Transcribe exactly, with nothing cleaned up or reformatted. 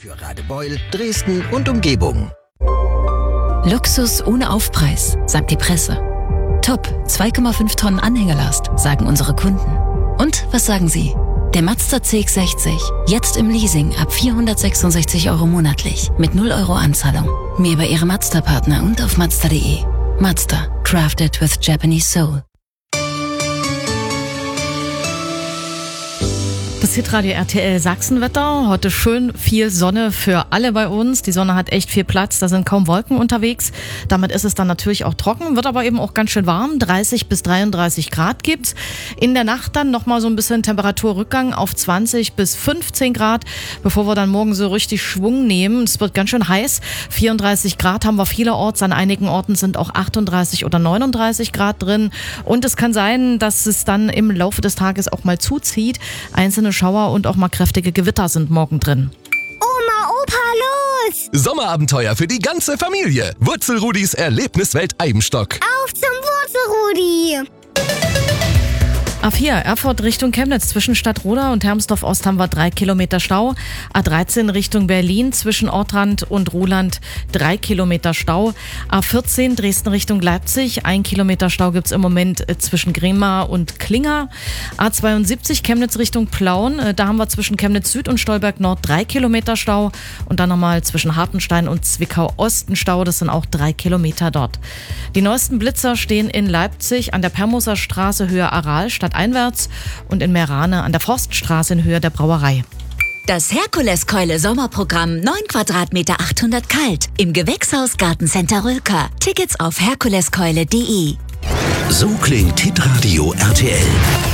Für Radebeul, Dresden und Umgebung. Luxus ohne Aufpreis, sagt die Presse. Top, zwei Komma fünf Tonnen Anhängelast, sagen unsere Kunden. Und was sagen Sie? Der Mazda C X sechzig, jetzt im Leasing ab vierhundertsechsundsechzig Euro monatlich, mit null Euro Anzahlung. Mehr bei Ihrem Mazda-Partner und auf Mazda punkt de. Mazda, crafted with Japanese soul. Das Hitradio R T L Sachsenwetter. Heute schön viel Sonne für alle bei uns. Die Sonne hat echt viel Platz, da sind kaum Wolken unterwegs. Damit ist es dann natürlich auch trocken, wird aber eben auch ganz schön warm. dreißig bis dreiunddreißig Grad gibt's. In der Nacht dann nochmal so ein bisschen Temperaturrückgang auf zwanzig bis fünfzehn Grad, bevor wir dann morgen so richtig Schwung nehmen. Es wird ganz schön heiß. vierunddreißig Grad haben wir vielerorts. An einigen Orten sind auch achtunddreißig oder neununddreißig Grad drin. Und es kann sein, dass es dann im Laufe des Tages auch mal zuzieht. Einzelne Schauer und auch mal kräftige Gewitter sind morgen drin. Oma, Opa, los! Sommerabenteuer für die ganze Familie. Wurzelrudis Erlebniswelt Eibenstock. Auf zum Wurzelrudi! A vier, Erfurt Richtung Chemnitz, zwischen Stadtroda und Hermsdorf-Ost haben wir drei Kilometer Stau. A dreizehn Richtung Berlin, zwischen Ortrand und Ruhland drei Kilometer Stau. A vierzehn Dresden Richtung Leipzig, ein Kilometer Stau gibt's im Moment zwischen Grima und Klinger. A zweiundsiebzig Chemnitz Richtung Plauen, da haben wir zwischen Chemnitz Süd und Stolberg Nord drei Kilometer Stau. Und dann nochmal zwischen Hartenstein und Zwickau Ost ein Stau, das sind auch drei Kilometer dort. Die neuesten Blitzer stehen in Leipzig an der Permoser Straße Höhe Aral, stadteinwärts, und in Meerane an der Forststraße in Höhe der Brauerei. Das Herkuleskeule Sommerprogramm, neun Quadratmeter, achthundert kalt, im Gewächshaus Gartencenter Rülker. Tickets auf herkuleskeule punkt de. So klingt Hitradio R T L.